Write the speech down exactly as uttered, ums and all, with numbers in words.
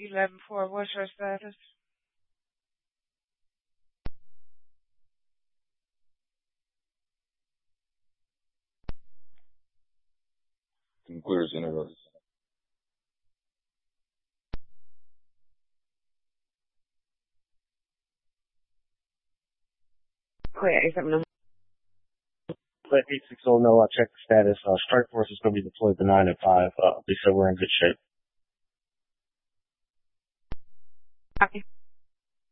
eleven four, what's your status? Clear center. Clear eight seven zero. Clear eight six zero, no, I checked the status. Uh, strike force is going to be deployed to nine and five. Uh, they said we're in good shape. Copy.